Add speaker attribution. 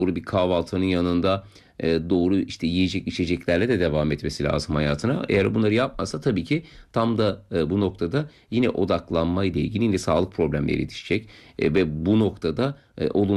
Speaker 1: doğru bir kahvaltının yanında doğru işte yiyecek içeceklerle de devam etmesi lazım hayatına. Eğer bunları yapmazsa tabii ki tam da bu noktada yine odaklanma ile ilgili yine sağlık problemleri yetişecek ve bu noktada olumsuz